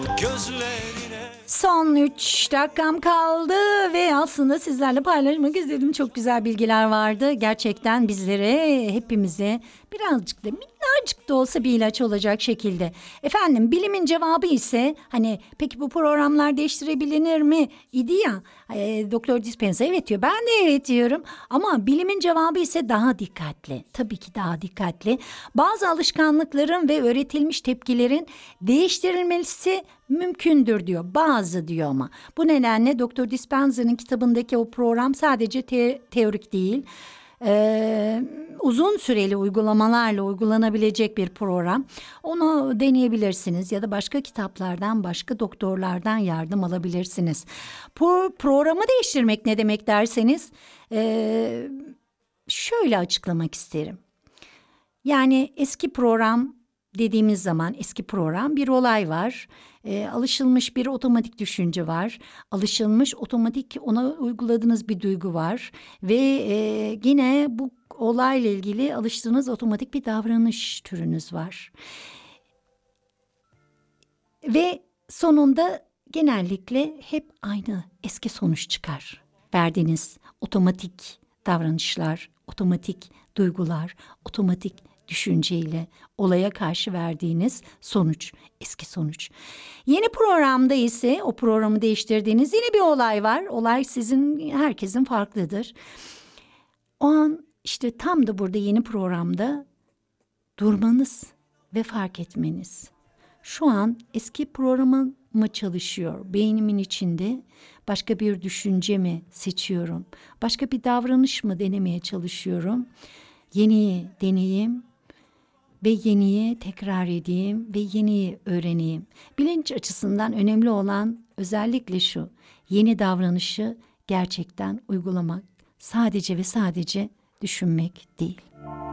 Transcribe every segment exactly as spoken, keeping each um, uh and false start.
gözlerine. Son üç dakikam kaldı ve aslında sizlerle paylaşmak istedim. Çok güzel bilgiler vardı. Gerçekten bizlere, hepimize birazcık da minnacık da olsa bir ilaç olacak şekilde. Efendim, bilimin cevabı ise hani peki bu programlar değiştirebilir mi idi ya. E, Doktor Dispenza evet diyor. Ben de evet diyorum. Ama bilimin cevabı ise daha dikkatli. Tabii ki daha dikkatli. Bazı alışkanlıkların ve öğretilmiş tepkilerin değiştirilmesi mümkündür diyor. Bazı diyor ama. Bu nedenle Doktor Dispenza'nın kitabındaki o program sadece te- teorik değil. Ee, uzun süreli uygulamalarla uygulanabilecek bir program. Onu deneyebilirsiniz ya da başka kitaplardan, başka doktorlardan yardım alabilirsiniz. Bu programı değiştirmek ne demek derseniz, ee, şöyle açıklamak isterim. Yani eski program dediğimiz zaman eski program bir olay var. E, alışılmış bir otomatik düşünce var. Alışılmış otomatik ona uyguladığınız bir duygu var. Ve e, yine bu olayla ilgili alıştığınız otomatik bir davranış türünüz var. Ve sonunda genellikle hep aynı eski sonuç çıkar. Verdiğiniz otomatik davranışlar, otomatik duygular, otomatik düşünceyle olaya karşı verdiğiniz sonuç, eski sonuç. Yeni programda ise o programı değiştirdiğiniz yine bir olay var. Olay sizin, herkesin farklıdır. O an işte tam da burada yeni programda durmanız ve fark etmeniz. Şu an eski programım mı çalışıyor? Beynimin içinde başka bir düşünce mi seçiyorum? Başka bir davranış mı denemeye çalışıyorum? Yeniyi deneyeyim ve yeniyi tekrar edeyim ve yeniyi öğreneyim. Bilinç açısından önemli olan özellikle şu: yeni davranışı gerçekten uygulamak, sadece ve sadece düşünmek değil.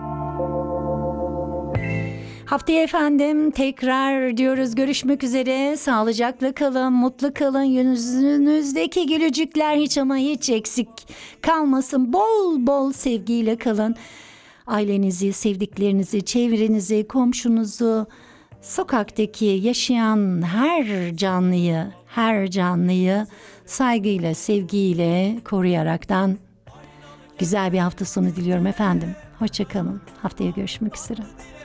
Haftaya efendim tekrar diyoruz, görüşmek üzere. Sağlıcakla kalın, mutlu kalın. Yüzünüzdeki gülücükler hiç ama hiç eksik kalmasın. Bol bol sevgiyle kalın. Ailenizi, sevdiklerinizi, çevrenizi, komşunuzu, sokaktaki yaşayan her canlıyı, her canlıyı saygıyla, sevgiyle koruyaraktan güzel bir hafta sonu diliyorum efendim. Hoşça kalın. Haftaya görüşmek üzere.